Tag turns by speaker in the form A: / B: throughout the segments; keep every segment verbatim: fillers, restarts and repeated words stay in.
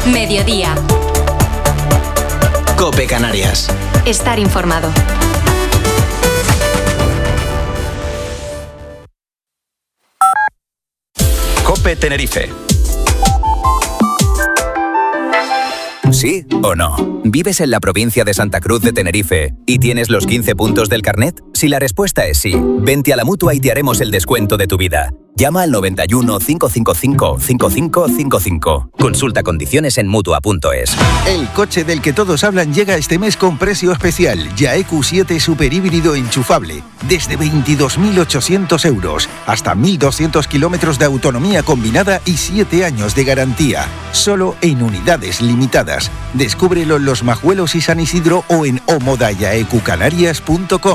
A: Mediodía.
B: COPE Canarias.
A: Estar informado.
C: COPE Tenerife. ¿Sí o no? ¿Vives en la provincia de Santa Cruz de Tenerife y tienes los quince puntos del carnet? Si la respuesta es sí, vente a la Mutua y te haremos el descuento de tu vida. Llama al noventa y uno, cinco cinco cinco, cinco cinco cinco cinco. Consulta condiciones en mutua punto es.
D: El coche del que todos hablan llega este mes con precio especial. Yae Q siete super híbrido enchufable. Desde veintidós mil ochocientos euros. Hasta mil doscientos kilómetros de autonomía combinada y siete años de garantía. Solo en unidades limitadas. Descúbrelo en Los Majuelos y San Isidro o en omodayaecucanarias punto com.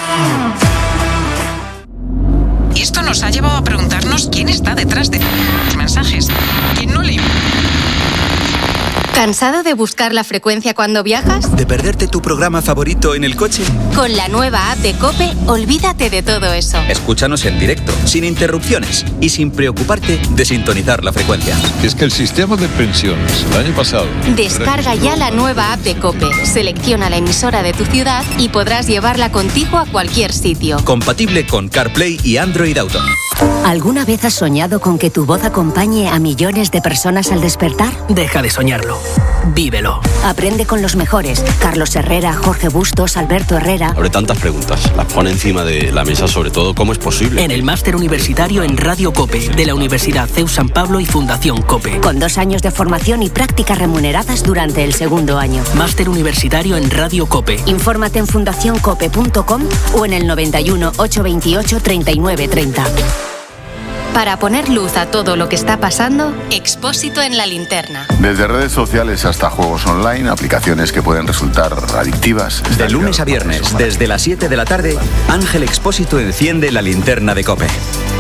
E: Y esto nos ha llevado a preguntarnos quién está detrás de los mensajes. ¿Quién no le...
A: ¿Cansado de buscar la frecuencia cuando viajas?
B: ¿De perderte tu programa favorito en el coche?
A: Con la nueva app de COPE, olvídate de todo eso.
B: Escúchanos en directo, sin interrupciones y sin preocuparte de sintonizar la frecuencia.
F: Es que el sistema de pensiones el año pasado...
A: Descarga ya la nueva app de COPE, selecciona la emisora de tu ciudad y podrás llevarla contigo a cualquier sitio.
B: Compatible con CarPlay y Android Auto.
G: ¿Alguna vez has soñado con que tu voz acompañe a millones de personas al despertar?
H: Deja de soñarlo. Vívelo.
G: Aprende con los mejores. Carlos Herrera, Jorge Bustos, Alberto Herrera.
I: Abre tantas preguntas. Las pone encima de la mesa, sobre todo, ¿cómo es posible?
H: En el máster universitario en Radio COPE, de la Universidad C E U San Pablo y Fundación COPE.
G: Con dos años de formación y prácticas remuneradas durante el segundo año.
H: Máster universitario en Radio COPE.
G: Infórmate en fundación cope punto com o en el noventa y uno, ochocientos veintiocho, treinta y nueve treinta.
A: Para poner luz a todo lo que está pasando, Expósito en la linterna.
J: Desde redes sociales hasta juegos online, aplicaciones que pueden resultar adictivas.
B: De lunes a viernes, desde las siete de la tarde, Ángel Expósito enciende la linterna de COPE.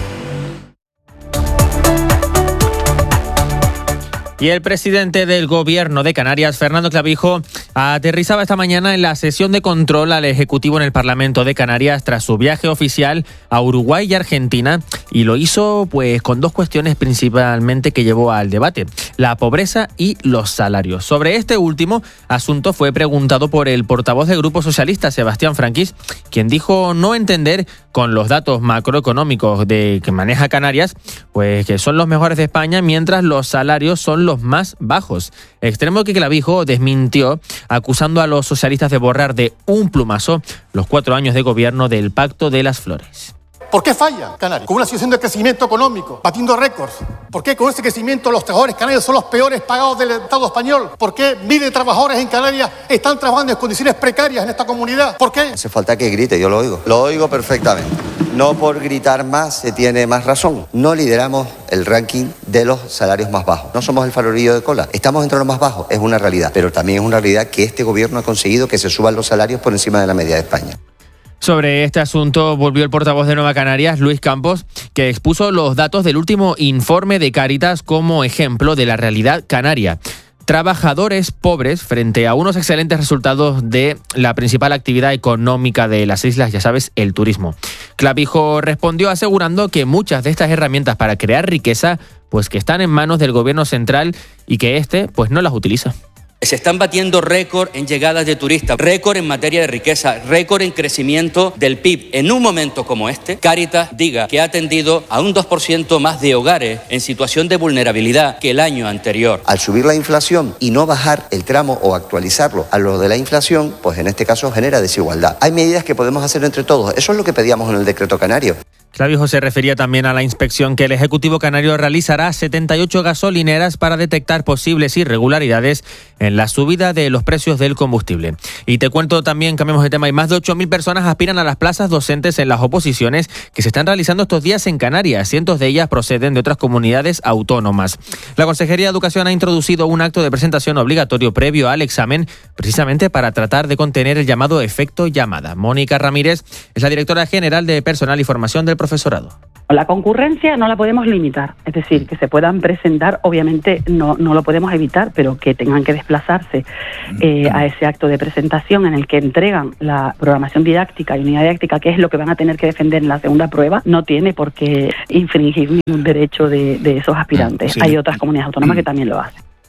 K: Y el presidente del Gobierno de Canarias, Fernando Clavijo, aterrizaba esta mañana en la sesión de control al Ejecutivo en el Parlamento de Canarias tras su viaje oficial a Uruguay y Argentina, y lo hizo pues con dos cuestiones principalmente que llevó al debate: la pobreza y los salarios. Sobre este último asunto fue preguntado por el portavoz del Grupo Socialista, Sebastián Franquís, quien dijo no entender con los datos macroeconómicos de que maneja Canarias, pues que son los mejores de España, mientras los salarios son los más bajos. Extremo que Clavijo desmintió, acusando a los socialistas de borrar de un plumazo los cuatro años de gobierno del Pacto de las Flores.
L: ¿Por qué falla Canarias? Con una situación de crecimiento económico, batiendo récords. ¿Por qué con ese crecimiento los trabajadores canarios son los peores pagados del Estado español? ¿Por qué miles de trabajadores en Canarias están trabajando en condiciones precarias en esta comunidad? ¿Por qué?
M: Hace falta que grite, yo lo oigo. Lo oigo perfectamente. No por gritar más se tiene más razón. No lideramos el ranking de los salarios más bajos. No somos el farolillo de cola. Estamos entre los más bajos, es una realidad. Pero también es una realidad que este gobierno ha conseguido que se suban los salarios por encima de la media de España.
K: Sobre este asunto volvió el portavoz de Nueva Canarias, Luis Campos, que expuso los datos del último informe de Cáritas como ejemplo de la realidad canaria. Trabajadores pobres frente a unos excelentes resultados de la principal actividad económica de las islas, ya sabes, el turismo. Clavijo respondió asegurando que muchas de estas herramientas para crear riqueza, pues que están en manos del gobierno central y que este, pues no las utiliza.
N: Se están batiendo récord en llegadas de turistas, récord en materia de riqueza, récord en crecimiento del P I B. En un momento como este, Cáritas diga que ha atendido a un dos por ciento más de hogares en situación de vulnerabilidad que el año anterior.
M: Al subir la inflación y no bajar el tramo o actualizarlo a lo de la inflación, pues en este caso genera desigualdad. Hay medidas que podemos hacer entre todos. Eso es lo que pedíamos en el decreto canario.
K: Clavijo se refería también a la inspección que el Ejecutivo canario realizará a setenta y ocho gasolineras para detectar posibles irregularidades en la subida de los precios del combustible. Y te cuento también, cambiamos de tema, y más de ocho mil personas aspiran a las plazas docentes en las oposiciones que se están realizando estos días en Canarias. Cientos de ellas proceden de otras comunidades autónomas. La Consejería de Educación ha introducido un acto de presentación obligatorio previo al examen, precisamente para tratar de contener el llamado efecto llamada. Mónica Ramírez es la directora general de Personal y Formación del Profesorado.
O: La concurrencia no la podemos limitar, es decir, que se puedan presentar, obviamente no, no lo podemos evitar, pero que tengan que desplazarse eh, a ese acto de presentación en el que entregan la programación didáctica y unidad didáctica, que es lo que van a tener que defender en la segunda prueba, no tiene por qué infringir ningún derecho de, de esos aspirantes. Sí. Hay otras comunidades autónomas que también lo hacen.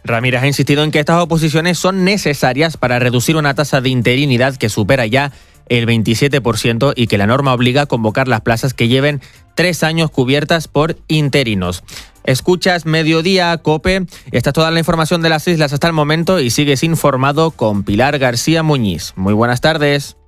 K: Ramírez ha insistido en que estas oposiciones son necesarias para reducir una tasa de interinidad que supera ya el veintisiete por ciento y que la norma obliga a convocar las plazas que lleven tres años cubiertas por interinos. Escuchas Mediodía COPE. Esta es toda la información de las islas hasta el momento y sigues informado con Pilar García Muñiz. Muy buenas tardes.